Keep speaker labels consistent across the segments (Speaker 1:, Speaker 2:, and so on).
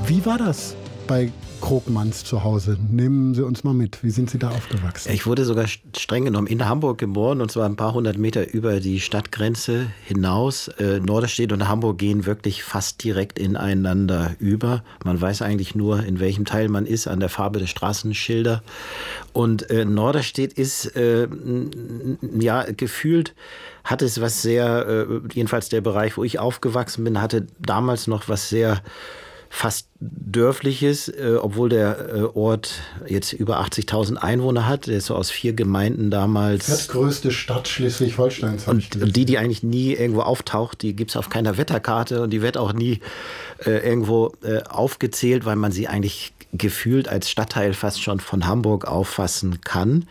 Speaker 1: Wie war das bei Krogmanns zu Hause? Nehmen Sie uns mal mit. Wie sind Sie da aufgewachsen?
Speaker 2: Ich wurde sogar streng genommen in Hamburg geboren, und zwar ein paar hundert Meter über die Stadtgrenze hinaus. Norderstedt und Hamburg gehen wirklich fast direkt ineinander über. Man weiß eigentlich nur, in welchem Teil man ist, an der Farbe der Straßenschilder. Und Norderstedt ist gefühlt, hat es was sehr, jedenfalls der Bereich, wo ich aufgewachsen bin, hatte damals noch was sehr fast Dörfliches, obwohl der Ort jetzt über 80.000 Einwohner hat. Der ist so aus 4 Gemeinden damals.
Speaker 1: Das größte Stadt Schleswig-Holsteins.
Speaker 2: Und die eigentlich nie irgendwo auftaucht, die gibt es auf keiner Wetterkarte und die wird auch nie irgendwo aufgezählt, weil man sie eigentlich gefühlt als Stadtteil fast schon von Hamburg auffassen kann.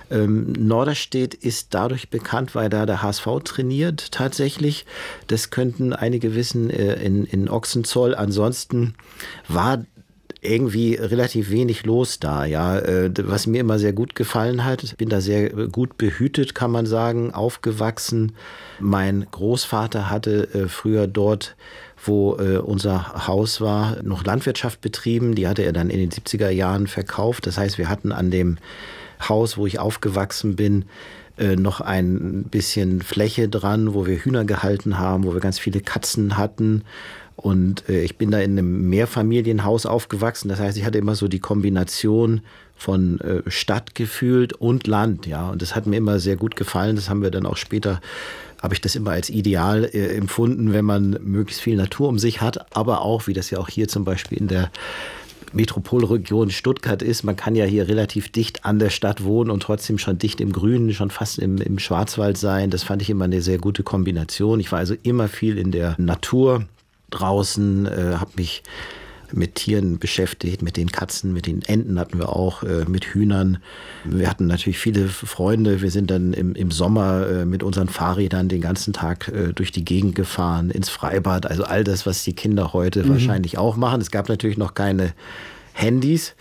Speaker 2: Norderstedt ist dadurch bekannt, weil da der HSV trainiert tatsächlich. Das könnten einige wissen, in Ochsenzoll. Ansonsten war irgendwie relativ wenig los da, ja. Was mir immer sehr gut gefallen hat. Ich bin da sehr gut behütet, kann man sagen, aufgewachsen. Mein Großvater hatte früher dort, wo unser Haus war, noch Landwirtschaft betrieben. Die hatte er dann in den 70er Jahren verkauft. Das heißt, wir hatten an dem Haus, wo ich aufgewachsen bin, noch ein bisschen Fläche dran, wo wir Hühner gehalten haben, wo wir ganz viele Katzen hatten. Und ich bin da in einem Mehrfamilienhaus aufgewachsen. Das heißt, ich hatte immer so die Kombination von Stadt gefühlt und Land. Ja. Und das hat mir immer sehr gut gefallen. Das haben wir dann auch später, habe ich das immer als ideal empfunden, wenn man möglichst viel Natur um sich hat. Aber auch, wie das ja auch hier zum Beispiel in der Metropolregion Stuttgart ist. Man kann ja hier relativ dicht an der Stadt wohnen und trotzdem schon dicht im Grünen, schon fast im Schwarzwald sein. Das fand ich immer eine sehr gute Kombination. Ich war also immer viel in der Natur draußen, habe mich mit Tieren beschäftigt, mit den Katzen, mit den Enten hatten wir auch, mit Hühnern. Wir hatten natürlich viele Freunde. Wir sind dann im Sommer mit unseren Fahrrädern den ganzen Tag durch die Gegend gefahren, ins Freibad. Also all das, was die Kinder heute wahrscheinlich auch machen. Es gab natürlich noch keine Handys,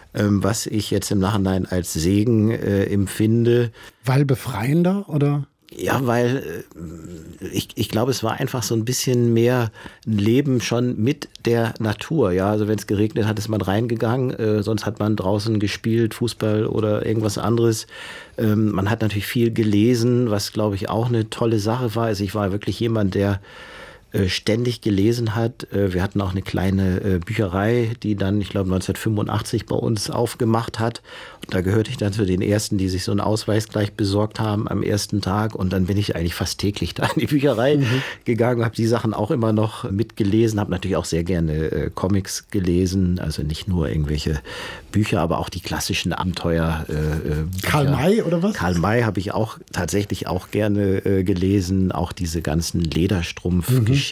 Speaker 2: was ich jetzt im Nachhinein als Segen empfinde.
Speaker 1: Weil befreiender, oder?
Speaker 2: Ja, weil ich glaube, es war einfach so ein bisschen mehr ein Leben schon mit der Natur. Ja, also wenn es geregnet hat, ist man reingegangen. Sonst hat man draußen gespielt, Fußball oder irgendwas anderes. Man hat natürlich viel gelesen, was, glaube ich, auch eine tolle Sache war. Also ich war wirklich jemand, der ständig gelesen hat. Wir hatten auch eine kleine Bücherei, die dann, ich glaube, 1985 bei uns aufgemacht hat. Und da gehörte ich dann zu den Ersten, die sich so einen Ausweis gleich besorgt haben am ersten Tag. Und dann bin ich eigentlich fast täglich da in die Bücherei gegangen, habe die Sachen auch immer noch mitgelesen, habe natürlich auch sehr gerne Comics gelesen, also nicht nur irgendwelche Bücher, aber auch die klassischen Abenteuer.
Speaker 1: Karl May oder was?
Speaker 2: Karl May habe ich auch tatsächlich auch gerne gelesen, auch diese ganzen Lederstrumpfgeschichten.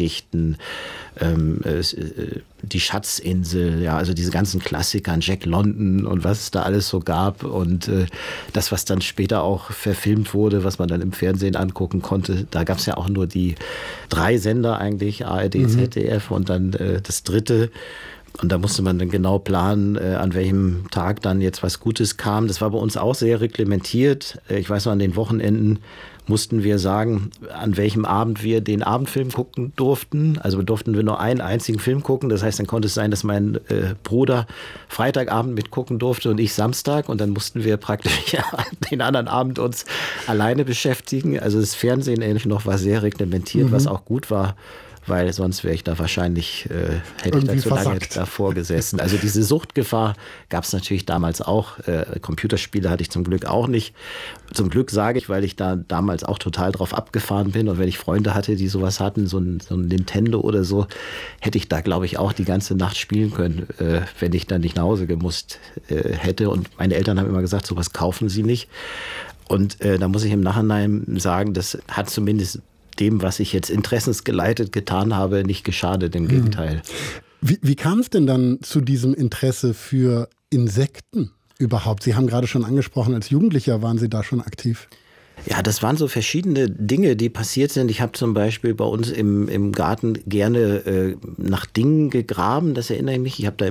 Speaker 2: Die Schatzinsel, ja, also diese ganzen Klassiker, Jack London und was es da alles so gab und das, was dann später auch verfilmt wurde, was man dann im Fernsehen angucken konnte, da gab es ja auch nur die 3 Sender eigentlich, ARD, ZDF und dann das 3. Und da musste man dann genau planen, an welchem Tag dann jetzt was Gutes kam. Das war bei uns auch sehr reglementiert. Ich weiß noch, an den Wochenenden mussten wir sagen, an welchem Abend wir den Abendfilm gucken durften. Also durften wir nur einen einzigen Film gucken. Das heißt, dann konnte es sein, dass mein Bruder Freitagabend mitgucken durfte und ich Samstag. Und dann mussten wir praktisch den anderen Abend uns alleine beschäftigen. Also das Fernsehen ähnlich noch war sehr reglementiert, was auch gut war. Weil sonst wäre ich da wahrscheinlich, hätte ich da zu lange davor gesessen. Also diese Suchtgefahr gab es natürlich damals auch. Computerspiele hatte ich zum Glück auch nicht. Zum Glück sage ich, weil ich da damals auch total drauf abgefahren bin. Und wenn ich Freunde hatte, die sowas hatten, so ein Nintendo oder so, hätte ich da, glaube ich, auch die ganze Nacht spielen können, wenn ich dann nicht nach Hause gemusst hätte. Und meine Eltern haben immer gesagt, sowas kaufen sie nicht. Und da muss ich im Nachhinein sagen, das hat zumindest dem, was ich jetzt interessensgeleitet getan habe, nicht geschadet, im Gegenteil.
Speaker 1: Wie kam es denn dann zu diesem Interesse für Insekten überhaupt? Sie haben gerade schon angesprochen, als Jugendlicher waren Sie da schon aktiv.
Speaker 2: Ja, das waren so verschiedene Dinge, die passiert sind. Ich habe zum Beispiel bei uns im Garten gerne nach Dingen gegraben, das erinnere ich mich. Ich habe da